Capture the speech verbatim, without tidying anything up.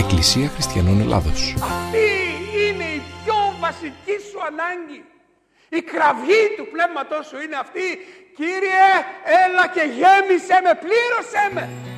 Εκκλησία Χριστιανών Ελλάδος. Αυτή είναι η πιο βασική σου ανάγκη. Η κραυγή του πνεύματός σου είναι αυτή. Κύριε, έλα και γέμισέ με, πλήρωσέ με.